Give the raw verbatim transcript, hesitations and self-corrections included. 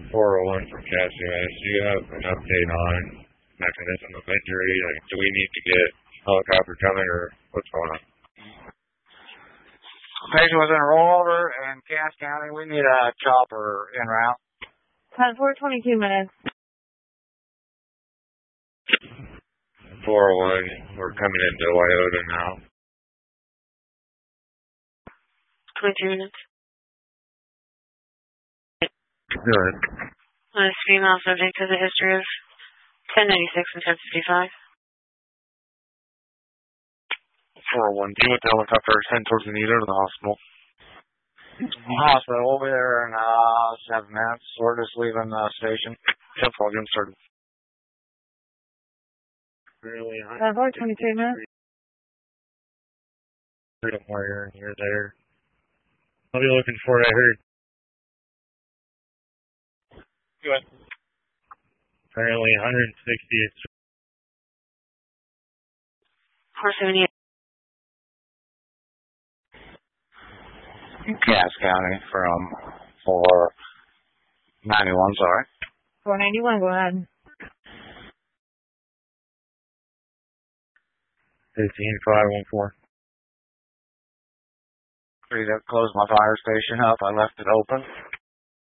four oh one from Cassius. Do you have an update on mechanism of injury? Like, do we need to get helicopter coming, or what's going on? Patient was in a rollover in Cass County. We need a chopper en route. ten four, twenty-two minutes. four oh one, we're coming into Wyota now. twenty-two minutes. Good. This female subject has a history of ten ninety-six and ten fifty-five. four oh one, do you want the helicopter sent towards Anita or the hospital? Hospital, we'll be there in uh, seven minutes. We're just leaving the station. ten four, get started. Really? ten four, twenty-three minutes. Freedom Warrior, you're there. I'll be looking for it, I heard. Good. Apparently one sixtieth. four seventy-eight. Cass County from four ninety-one, sorry. four ninety-one, go ahead. fifteen five one four. Ready to close my fire station up. I left it open.